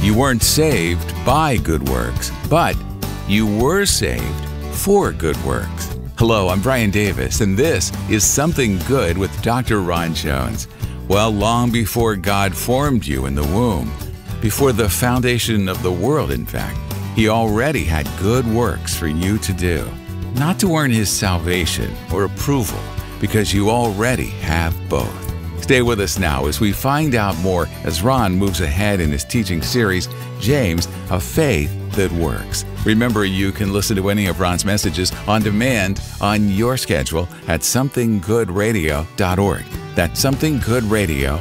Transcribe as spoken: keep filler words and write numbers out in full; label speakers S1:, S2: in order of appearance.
S1: You weren't saved by good works, but you were saved for good works. Hello, I'm Brian Davis, and this is Something Good with Doctor Ron Jones. Well, long before God formed you in the womb, before the foundation of the world, in fact, He already had good works for you to do. Not to earn His salvation or approval, because you already have both. Stay with us now as we find out more as Ron moves ahead in his teaching series, James, A Faith That Works. Remember, you can listen to any of Ron's messages on demand on your schedule at something good radio dot org. That's something good radio